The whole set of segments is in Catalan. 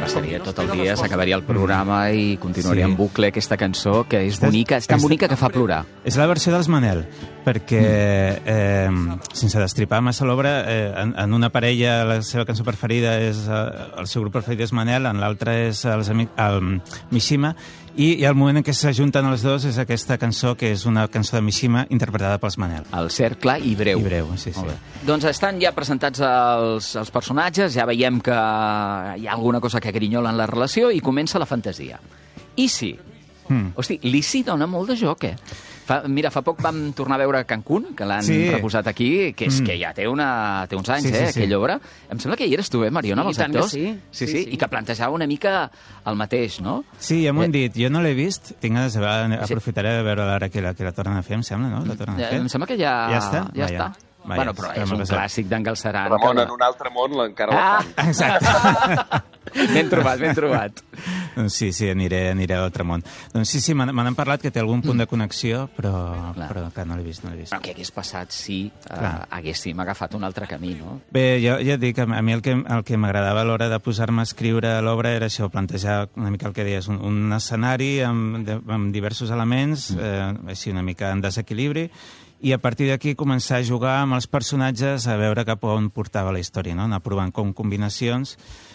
estaria tot el dia, s'acabaria el programa i continuaria en bucle aquesta cançó, que és bonica, és tan bonica que fa plorar. És la versió dels Manel, perquè, sense destripar massa l'obra, en una parella la seva cançó preferida és, el seu grup preferit és Manel, en l'altre és el Mishima, i el moment en què s'ajunten els dos és aquesta cançó, que és una cançó de Mishima interpretada pels Manel. El cercle i breu. I breu, sí. Doncs estan ja presentats els personatges, ja veiem que hi ha alguna cosa que grinyola en la relació i comença la fantasia. I sí. Hosti, l'Isi dona molt de joc, Mira, fa poc vam tornar a veure Cancún, que l'han reposat aquí, que és que ja té uns anys, aquella obra. Em sembla que hi eres tu, Mariona, amb els actors? Sí, i que plantejava una mica el mateix, no? Sí, ja m'ho han dit. Jo no l'he vist. Tinc ganes aprofitaré de veure l'ara que la tornen a fer, em sembla, no? Em sembla que ja està. Bueno, però és un clàssic d'en Galceran. Ramon, en un altre món encara la fan. Exacte. Ben trobat. Doncs sí, aniré a l'altre món. Doncs sí, me n'han parlat que té algun punt de connexió, però que no l'he vist. Però què hagués passat si haguéssim agafat un altre camí, no? Bé, jo ja et dic, a mi el que m'agradava a l'hora de posar-me a escriure l'obra era això, plantejar una mica el que deies, un escenari amb diversos elements, així una mica en desequilibri, i a partir d'aquí començar a jugar amb els personatges a veure cap on portava la història, no? Anar provant com combinacions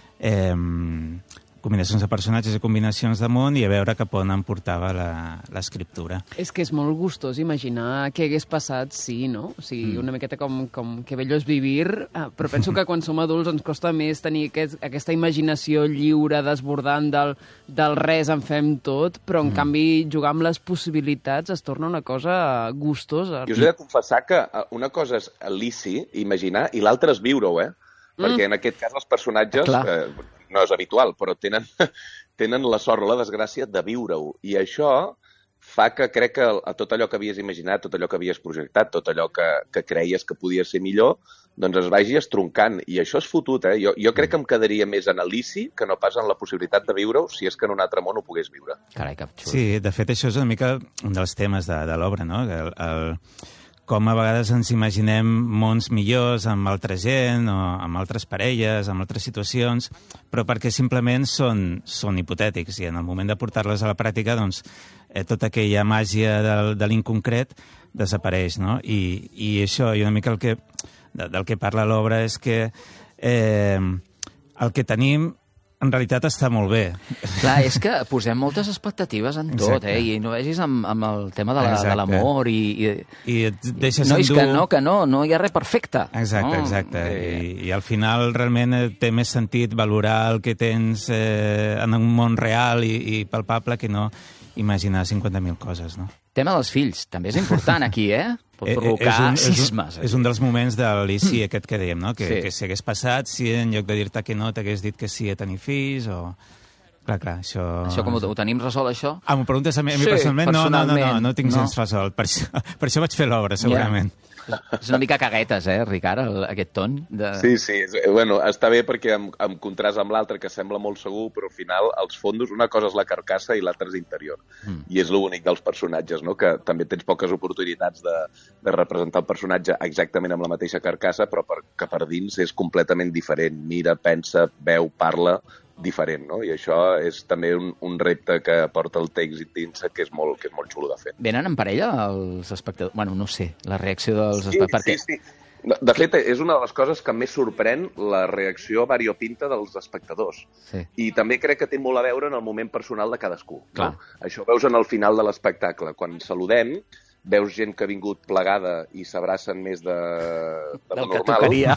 de personatges i combinacions de món i a veure cap on em portava l'escriptura. És que és molt gustós imaginar què hagués passat no? O sigui, una miqueta com que bello és vivir, però penso que quan som adults ens costa més tenir aquesta imaginació lliure, desbordant del res en fem tot, però en canvi jugar amb les possibilitats es torna una cosa gustosa. Jo us he de confessar que una cosa és l'Isi, imaginar, i l'altra és viure-ho, perquè en aquest cas els personatges, no és habitual, però tenen la sort o la desgràcia de viure-ho. I això fa que crec que a tot allò que havies imaginat, tot allò que havies projectat, tot allò que creies que podia ser millor, doncs es vagi estroncant. I això és fotut, Jo crec que em quedaria més en l'Isi que no pas en la possibilitat de viure-ho si és que en un altre món ho pogués viure. Carai, que xulo. Sí, de fet, això és una mica un dels temes de l'obra, no? Com a vegades ens imaginem mons millors amb altra gent o amb altres parelles, amb altres situacions, però perquè simplement són hipotètics i en el moment de portar-les a la pràctica, doncs, tota aquella màgia de l'inconcret desapareix, no? I això, i una mica del que parla l'obra és que el que tenim en realitat està molt bé. Clar, és que posem moltes expectatives en tot, i no vegis amb el tema de l'amor i et deixes no, és que no hi ha res perfecte. Exacte. I al final realment té més sentit valorar el que tens en un món real i palpable que no imaginar 50.000 coses, no? Tema dels fills, també és important aquí, Pot provocar cismes. És un dels moments de l'Isi aquest que dèiem, no? Que si hagués passat, si en lloc de dir-te que no, t'hagués dit que sí a tenir fills, o... Clar, això... Això com ho tenim resolt, això? M'ho preguntes a mi personalment? No tinc gens resolt. Per això vaig fer l'obra, segurament. És una mica caguetes, Ricard, aquest ton? Sí. Bueno, està bé perquè em contrast amb l'altre, que sembla molt segur, però al final, als fondos, una cosa és la carcassa i l'altra és interior. I és l'únic dels personatges, no? Que també tens poques oportunitats de representar el personatge exactament amb la mateixa carcassa, però que per dins és completament diferent. Mira, pensa, veu, parla... diferent, no? I això és també un repte que porta el text dins, que és molt xulo de fer. Venen en parella els espectadors? Bueno, no sé, la reacció dels espectadors. Sí. De fet, és una de les coses que més sorprèn la reacció variopinta dels espectadors. Sí. I també crec que té molt a veure en el moment personal de cadascú. Clar. No? Això ho veus en el final de l'espectacle. Quan saludem, veus gent que ha vingut plegada i s'abracen més de del normal. Que tocaria.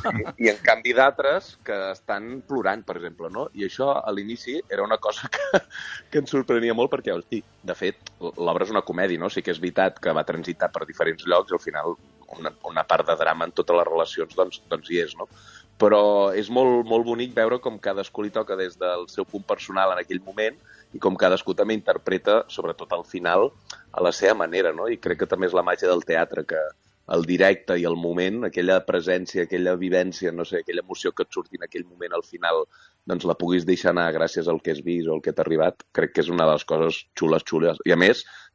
I en canvi d'altres que estan plorant, per exemple, no? I això a l'inici era una cosa que ens sorprenia molt perquè, hosti, de fet, l'obra és una comèdia, no? Sí que és veritat que va transitar per diferents llocs i al final una part de drama en totes les relacions doncs hi és, no? Però és molt bonic veure com cadascú li toca des del seu punt personal en aquell moment i com cadascú també interpreta, sobretot al final, a la seva manera, no? I crec que també és la màgia del teatre, que el directe i el moment, aquella presència, aquella vivència, no sé, aquella emoció que et surti en aquell moment al final, doncs la puguis deixar anar gràcies al que has vist o al que t'ha arribat, crec que és una de les coses xules. I a més,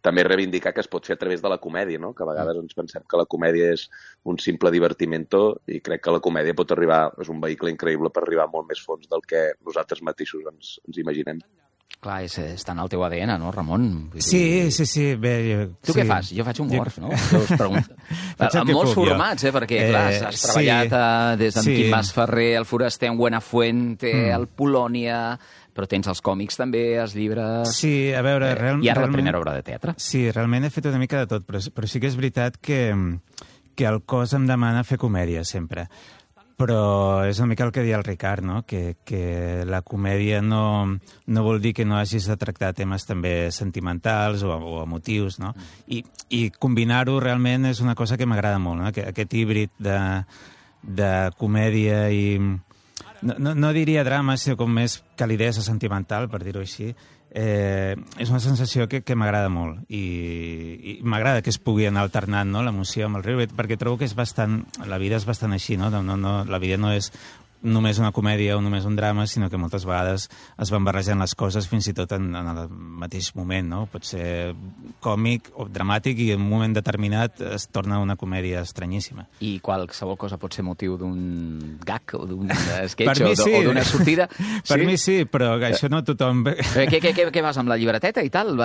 també reivindicar que es pot fer a través de la comèdia, no? Que a vegades ens pensem que la comèdia és un simple divertimento i crec que la comèdia pot arribar, és un vehicle increïble per arribar a molt més fons del que nosaltres mateixos ens imaginem. Clar, està en el teu ADN, no, Ramon? Sí. Bé, tu què fas? Jo faig humor, no? Jo us pregunto. En molts formats, perquè, clar, has treballat des d'en Quim Mas Ferrer, el Foraster, en Buenafuente, el Polònia, però tens els còmics també, els llibres... Sí, a veure, realment... I ara la primera obra de teatre. Sí, realment he fet una mica de tot, però sí que és veritat que el cos em demana fer comèdia, sempre. Però és una mica el que deia el Ricard, no? Que la comèdia no vol dir que no hagis de tractar temes també sentimentals o emotius, no? I combinar-ho realment és una cosa que m'agrada molt, no? Aquest híbrid de comèdia i... No diria drama, sinó com més calidesa sentimental, per dir-ho així. És una sensació que m'agrada molt i m'agrada que es pugui anar alternant, no, l'emoció amb el riure, perquè trobo que és bastant... La vida és bastant així, no? La vida no és només una comèdia o només un drama, sinó que moltes vegades es van barrejant les coses fins i tot en el mateix moment, no? Pot ser còmic o dramàtic i en un moment determinat es torna una comèdia estranyíssima. I qualsevol cosa pot ser motiu d'un gag o d'un sketch o d'una sortida? Per mi sí, però això no tothom... Què vas, amb la llibreteta i tal?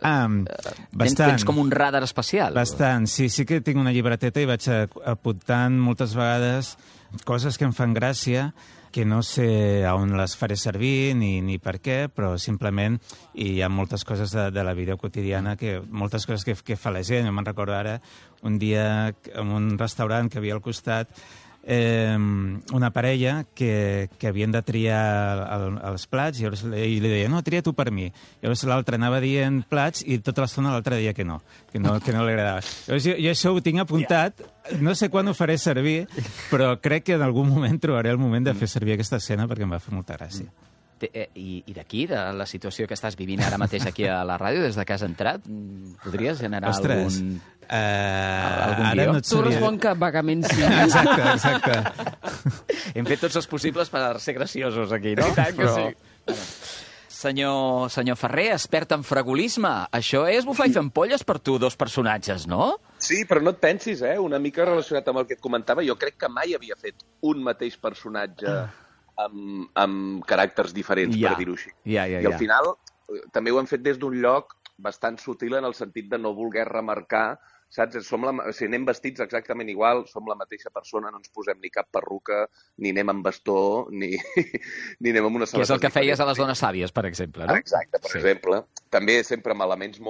Tens com un radar especial? Bastant, sí que tinc una llibreteta i vaig apuntant moltes vegades coses que em fan gràcia, que no sé on les faré servir ni per què, però simplement hi ha moltes coses de la vida quotidiana, moltes coses que fa la gent. Jo me'n recordo ara un dia en un restaurant que havia al costat una parella que havien de triar els plats i li deia, no, tria tu per mi. Llavors l'altre anava dient plats i tota l'estona l'altre deia que no li agradava. Llavors jo això ho tinc apuntat, no sé quan ho faré servir, però crec que en algun moment trobaré el moment de fer servir aquesta escena perquè em va fer molta gràcia. I d'aquí, de la situació que estàs vivint ara mateix aquí a la ràdio, des de que has entrat, podries generar algun guió? No tu respon que vagament sí. Exacte. Hem fet tots els possibles per ser graciosos aquí, no? I tant que sí. Senyor Ferrer, expert en fragolisme, això és bufar i fer ampolles per tu, dos personatges, no? Sí, però no et pensis, una mica relacionat amb el que et comentava, jo crec que mai havia fet un mateix personatge amb caràcters diferents, per dir-ho així. I al final també ho hem fet des d'un lloc bastant sutil en el sentit de no voler remarcar, saps? Anem vestits exactament igual, som la mateixa persona, no ens posem ni cap perruca, ni anem amb bastó, ni anem amb una sabates. Que és el que feies a les dones sàvies, per exemple, no? Exacte, per exemple. També sempre amb elements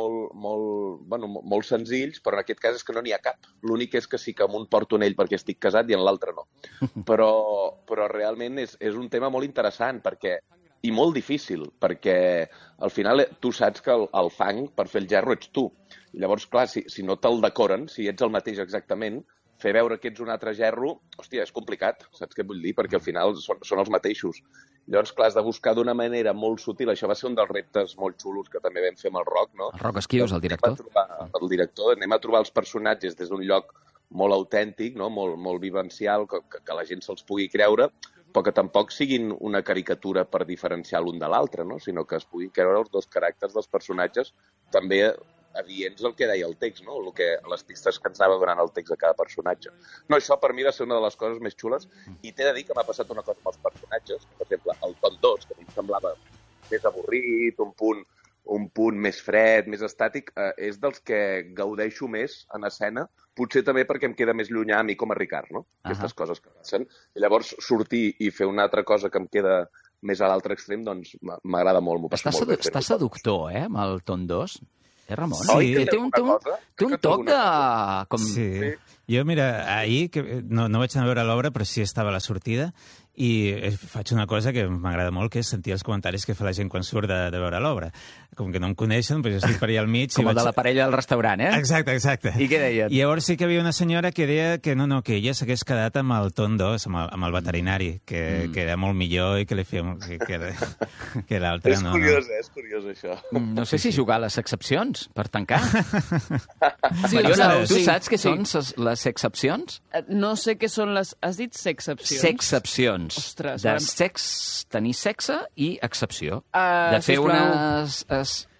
molt senzills, però en aquest cas és que no n'hi ha cap. L'únic és que sí que un porto un ell perquè estic casat i en l'altre no. Però realment és un tema molt interessant i molt difícil, perquè al final tu saps que el fang per fer el gerro ets tu. I llavors, clar, si no te'l decoren, si ets el mateix exactament, fer veure que ets un altre gerro, hòstia, és complicat, saps què vull dir? Perquè al final són els mateixos. Llavors, clar, has de buscar d'una manera molt sutil. Això va ser un dels reptes molt xulos que també vam fer amb el Roc, no? El Roc Esquius, el director. Anem a trobar els personatges des d'un lloc molt autèntic, no? Molt vivencial, que la gent se'ls pugui creure, però que tampoc siguin una caricatura per diferenciar l'un de l'altre, no? Sinó que es puguin creure els dos caràcters dels personatges també adients el que deia el text, no? Les pistes que ens anava donant el text de cada personatge. No, això per mi va ser una de les coses més xules i t'he de dir que m'ha passat una cosa amb els personatges. Per exemple, el Ton 2, que a mi em semblava més avorrit, un punt més fred, més estàtic, és dels que gaudeixo més en escena, potser també perquè em queda més llunyà a mi com a Ricard, no? Aquestes coses que passen. I llavors sortir i fer una altra cosa que em queda més a l'altre extrem, doncs m'agrada molt, m'ho passo molt bé. Està seductor, amb el Ton 2? Ramon? Sí. Té un toc de... Sí. Jo, mira, ahir no vaig anar a veure l'obra, però sí estava a la sortida, i faig una cosa que m'agrada molt, que és sentir els comentaris que fa la gent quan surt de veure l'obra. Com que no em coneixen, doncs jo estic per allà al mig... Com el de la parella del restaurant, eh? Exacte. I què deien? I llavors sí que hi havia una senyora que deia que que ella s'hagués quedat amb el Ton 2, amb el veterinari, que era molt millor i que li feia... que l'altre no. És curiós, això. No sé si jugar a les excepcions, per tancar. Mariona, tu saps què són les excepcions? No sé què són les... Has dit sexcepcions? Sexcepcions. Ostres, de tenir sexe i excepció. De fer unes...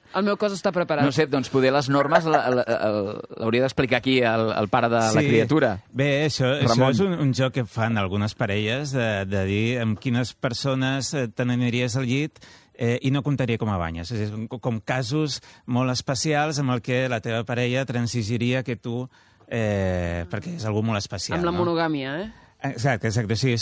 El meu cos està preparat. No sé, doncs poder les normes l'hauria d'explicar aquí el pare de la criatura. Bé, això és un joc que fan algunes parelles de dir amb quines persones te n'aniries al llit i no comptaria com a banyes. És com casos molt especials amb el que la teva parella transigiria que tu... perquè és algú molt especial. Amb la monogàmia, Exacte. O sigui,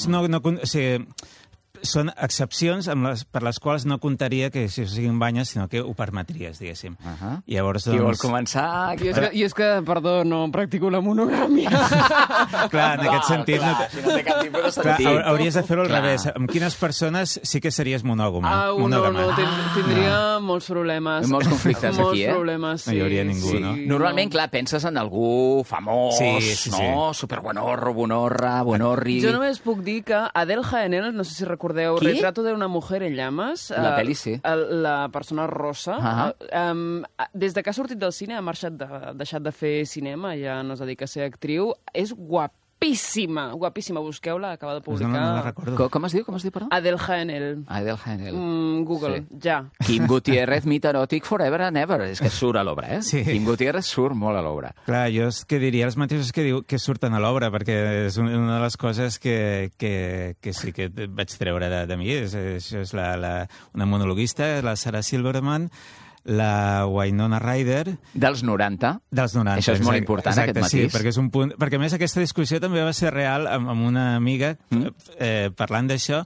són excepcions per les quals no comptaria que això siguin banyes, sinó que ho permetries, diguéssim. Llavors, Qui vol començar? I és que, perdó, no practico la monogàmia. Clar, en aquest sentit... Si no té cap tipus de sentit. Hauries de fer-ho al revés. Amb quines persones sí que series monògama? No, tindria molts problemes. Molts conflictes aquí, Molts problemes, sí. No hi hauria ningú, no? Normalment, clar, penses en algú famós, no? Superbuenorro, buenorri... Jo només puc dir que Adele Haenel, no sé si recordeu, Retrato de una mujer en llames. La pel·li, sí. La persona rossa. Des de que ha sortit del cine ha deixat de fer cinema, ja no es dedica a ser actriu. És guapíssima, busqueu-la, acaba de publicar... No la recordo. Com es diu, perdó? Adele Haenel. Adele Haenel. Google, ja. Kim Gutiérrez, Meet Erotic Forever and Ever. És que surt a l'obra, Sí. Kim Gutiérrez surt molt a l'obra. Clar, jo és que diria els mateixos que surten a l'obra, perquè és una de les coses que sí que vaig treure de mi. Això és una monologuista, la Sarah Silverman, la Winona Ryder... Dels 90. Això és molt important, aquest matís. Sí, perquè és un punt... Perquè, a més, aquesta discussió també va ser real amb una amiga parlant d'això,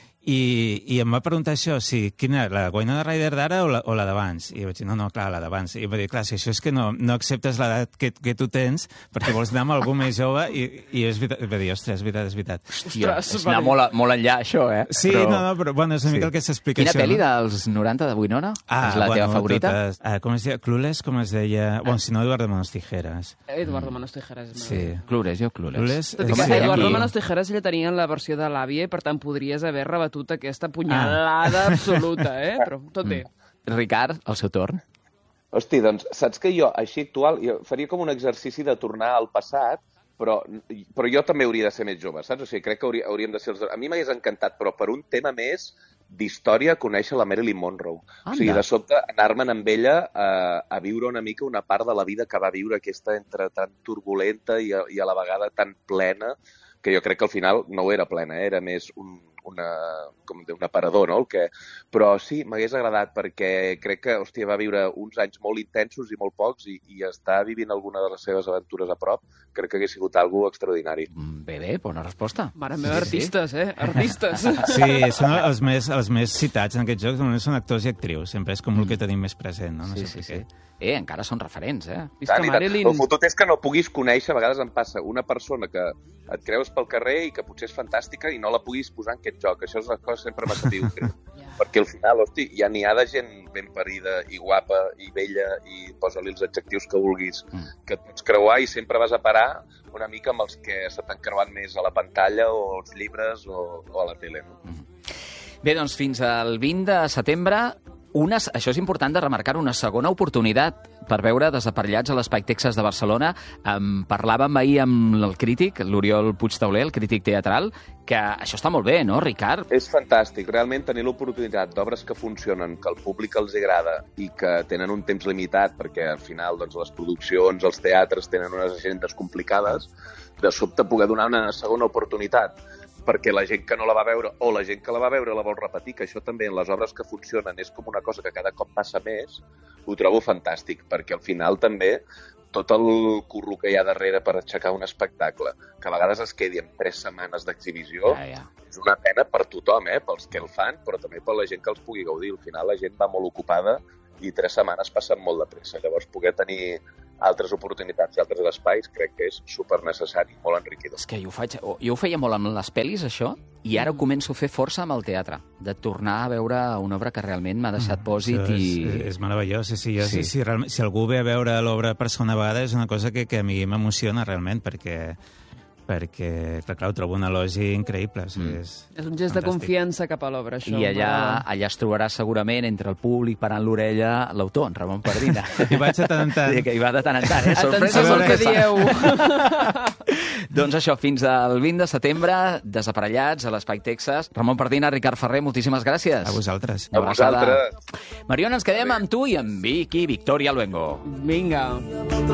i em va preguntar això, quina, la Winona Ryder d'ara o la d'abans? I vaig dir, no, clar, la d'abans. I em va dir, clar, si això és que no acceptes l'edat que tu tens, perquè vols anar amb algú més jove, i és veritat. Va dir, ostres, és veritat. Hòstia, és anar molt enllà, això, Sí, però bueno, és una mica el que s'explica això. Quina pel·li dels 90 de Winona? És la teva favorita? Com es deia? Clueless, com es deia? Bueno, si no, Eduardo Manos Tijeras. Eduardo Manos Tijeras. Sí. Clueless. Tot i que Eduardo Manos Tijeras ella tenia la versió de l'àvia, i per tant podries haver rebatut aquesta punyalada absoluta, Però tot bé. Ricard, al seu torn. Hosti, doncs, saps que jo, així actual, jo faria com un exercici de tornar al passat, però jo també hauria de ser més jove, saps? O sigui, crec que hauríem de ser els dos. A mi m'hagués encantat, però per un tema més d'història, conèixer la Marilyn Monroe. O sigui, de sobte, anar-me'n amb ella a viure una mica una part de la vida que va viure, aquesta entre tan turbulenta i a la vegada tan plena, que jo crec que al final no ho era plena, era més un aparador, no? Però sí, m'hagués agradat perquè crec que, hòstia, va viure uns anys molt intensos i molt pocs i estar vivint alguna de les seves aventures a prop crec que hagués sigut algo extraordinari. Bé, bona resposta. Mare meva, artistes, Artistes. Sí, són els més citats en aquests jocs, només són actors i actrius, sempre és com el que tenim més present, no? Sí. Encara són referents, El fotut és que no puguis conèixer, a vegades em passa, una persona que et creus pel carrer i que potser és fantàstica i no la puguis posar en aquest joc. Això és una cosa sempre m'ha dit greu. Perquè al final, hosti, ja n'hi ha de gent ben parida i guapa i vella i posa-li els adjectius que vulguis, que et pots creuar i sempre vas a parar una mica amb els que se t'han creuat més a la pantalla o als llibres o a la tele. No? Bé, doncs fins al 20 de setembre, això és important de remarcar, una segona oportunitat per veure Desaparellats a l'Espai Texas de Barcelona. Parlàvem ahir amb el crític, l'Oriol Puigtauler, el crític teatral, que això està molt bé, no, Ricard? És fantàstic. Realment tenir l'oportunitat d'obres que funcionen, que al públic els agrada i que tenen un temps limitat, perquè al final doncs, les produccions, els teatres tenen unes agendes complicades, de sobte poder donar una segona oportunitat perquè la gent que no la va veure o la gent que la va veure la vol repetir, que això també en les obres que funcionen és com una cosa que cada cop passa més, ho trobo fantàstic, perquè al final també tot el curro que hi ha darrere per aixecar un espectacle, que a vegades es quedi en 3 setmanes d'exhibició, és una pena per tothom, pels que el fan, però també per la gent que els pugui gaudir. Al final la gent va molt ocupada i 3 setmanes passen molt de pressa. Llavors poder tenir altres oportunitats i altres espais crec que és supernecessari, molt enriquidor. És que jo ho feia molt amb les pel·lis, això, i ara ho començo a fer força amb el teatre, de tornar a veure una obra que realment m'ha deixat pòsit És meravellós, si algú ve a veure l'obra per segona vegada és una cosa que a mi m'emociona realment, perquè clar, ho trobo un elogi increïble. És un gest de confiança cap a l'obra, això. I allà es trobarà segurament entre el públic parant l'orella l'autor, en Ramon Pardina. I vaig de tant en tant. Sí, que hi va de tant en tant, Atenció al que dieu. Doncs això, fins al 20 de setembre, Desaparellats, a l'Espai Texas. Ramon Pardina, Ricard Ferrer, moltíssimes gràcies. A vosaltres. A vosaltres. Mariona, ens quedem amb tu i amb Vicky Victoria Luengo. Vinga.